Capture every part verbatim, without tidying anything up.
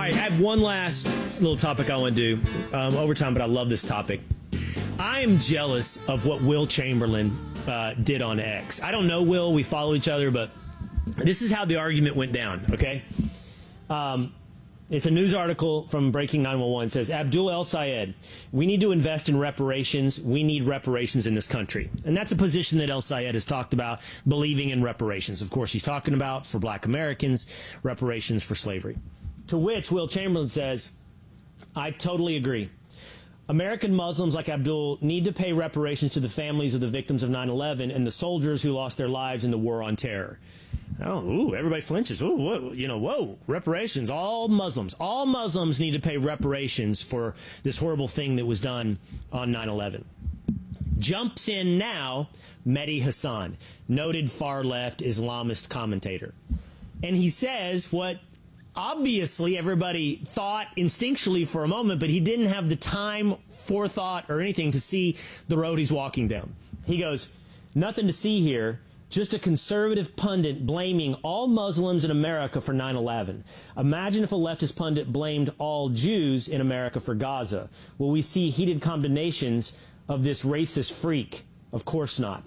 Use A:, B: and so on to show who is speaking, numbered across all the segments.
A: right, I have one last little topic I want to do. Um, overtime, but I love this topic. I am jealous of what Will Chamberlain uh, did on X. I don't know Will. We follow each other, but this is how the argument went down, okay? Um, it's a news article from Breaking nine one one. It says, Abdul El Sayed, we need to invest in reparations. We need reparations in this country. And that's a position that El Sayed has talked about, believing in reparations. Of course, he's talking about, for black Americans, reparations for slavery. To which Will Chamberlain says, I totally agree. American Muslims like Abdul need to pay reparations to the families of the victims of nine eleven and the soldiers who lost their lives in the war on terror. Oh, ooh, everybody flinches. Ooh, whoa, you know, whoa, reparations. All Muslims, all Muslims need to pay reparations for this horrible thing that was done on nine eleven. Jumps in now Mehdi Hasan, noted far-left Islamist commentator. And he says what obviously everybody thought instinctually for a moment, but he didn't have the time, forethought, or anything to see the road he's walking down. He goes, nothing to see here, just a conservative pundit blaming all Muslims in America for nine eleven. Imagine if a leftist pundit blamed all Jews in America for Gaza. Will we see heated condemnations of this racist freak? Of course not.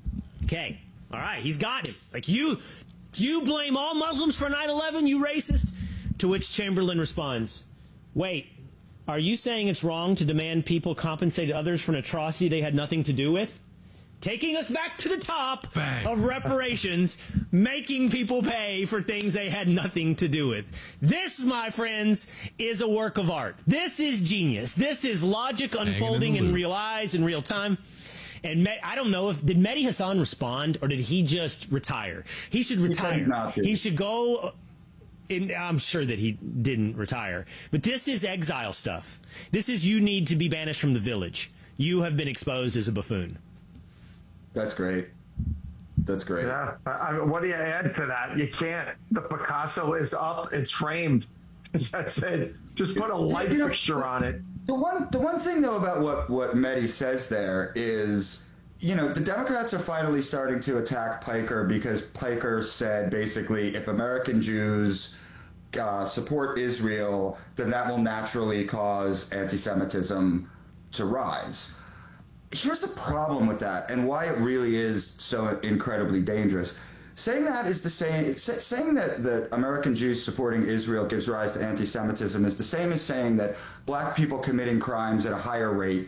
A: Okay, all right, he's got him. Like, you... You blame all Muslims for nine eleven, you racist? To which Chamberlain responds, wait, are you saying it's wrong to demand people compensate others for an atrocity they had nothing to do with? Taking us back to the top Bang. Of reparations, making people pay for things they had nothing to do with. This, my friends, is a work of art. This is genius. This is logic unfolding in, in real eyes, in real time. And I don't know if, did Mehdi Hasan respond or did he just retire? He should retire. He, he should go, in, I'm sure that he didn't retire. But this is exile stuff. This is you need to be banished from the village. You have been exposed as a buffoon.
B: That's great. That's great.
C: Yeah. I mean, what do you add to that? You can't. The Picasso is up. It's framed. That's it. Just put a light you know, fixture on it.
B: The one, the one thing, though, about what, what Mehdi says there is, you know, the Democrats are finally starting to attack Piker because Piker said, basically, if American Jews uh, support Israel, then that will naturally cause anti-Semitism to rise. Here's the problem with that and why it really is so incredibly dangerous. Saying that is the same, saying that, that American Jews supporting Israel gives rise to anti-Semitism is the same as saying that black people committing crimes at a higher rate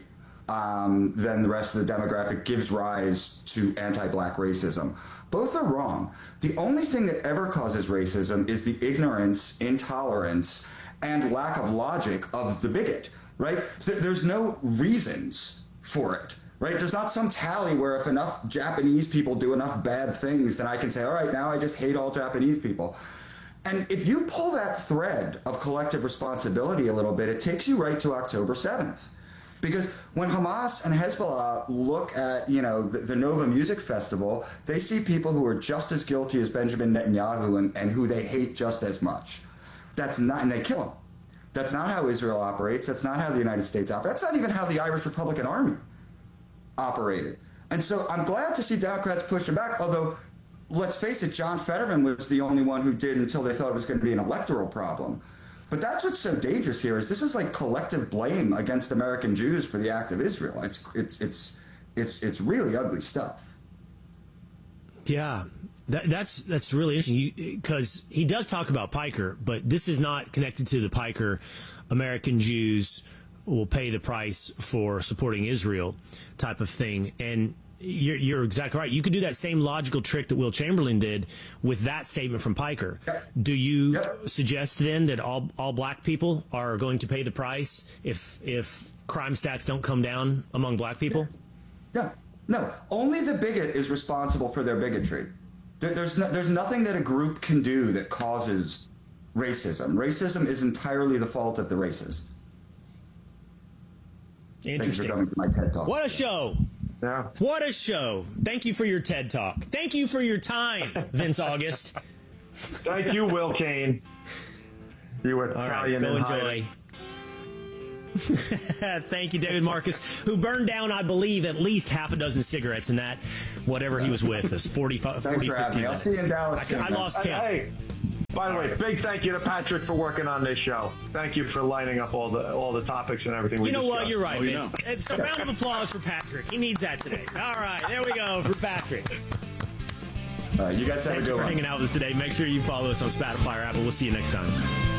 B: um, than the rest of the demographic gives rise to anti-black racism. Both are wrong. The only thing that ever causes racism is the ignorance, intolerance, and lack of logic of the bigot, right? There's no reasons for it. Right? There's not some tally where if enough Japanese people do enough bad things, then I can say, all right, now I just hate all Japanese people. And if you pull that thread of collective responsibility a little bit, it takes you right to October seventh. Because when Hamas and Hezbollah look at, you know, the, the Nova Music Festival, they see people who are just as guilty as Benjamin Netanyahu and, and who they hate just as much. That's not, and they kill them. That's not how Israel operates. That's not how the United States operates. That's not even how the Irish Republican Army operated. And so I'm glad to see Democrats pushing back, although, let's face it, John Fetterman was the only one who did until they thought it was going to be an electoral problem. But that's what's so dangerous here is this is like collective blame against American Jews for the act of Israel. It's it's it's it's it's really ugly stuff.
A: Yeah, that, that's that's really interesting because he does talk about Piker, but this is not connected to the Piker American Jews will pay the price for supporting Israel type of thing. And you're, you're exactly right. You could do that same logical trick that Will Chamberlain did with that statement from Piker. Yep. Do you yep. suggest then that all, all black people are going to pay the price if, if crime stats don't come down among black people?
B: Yeah. No, no. Only the bigot is responsible for their bigotry. There, there's, no, there's nothing that a group can do that causes racism. Racism is entirely the fault of the racist.
A: Interesting.
B: Thanks for coming to my TED Talk.
A: What a show.
C: Yeah.
A: What a show. Thank you for your TED Talk. Thank you for your time, Vince August.
C: Thank you, Will Kane. You Italian
A: All right, go
C: and
A: enjoy. Thank you, David Marcus, who burned down, I believe, at least half a dozen cigarettes in that, whatever he was with us, forty, forty,
B: Thanks for having me. I'll see you in Dallas.
A: I, I lost count.
C: Hey. By the way, big thank you to Patrick for working on this show. Thank you for lining up all the all the topics and everything we
A: You know
C: discussed.
A: what? You're right,
D: Oh, you
A: Vince.
D: know.
A: It's a round of applause for Patrick. He needs that today. All right, there we go for Patrick.
B: All right, you guys have
A: Thanks
B: a good
A: for
B: one.
A: hanging out with us today. Make sure you follow us on Spotify or Apple. We'll see you next time.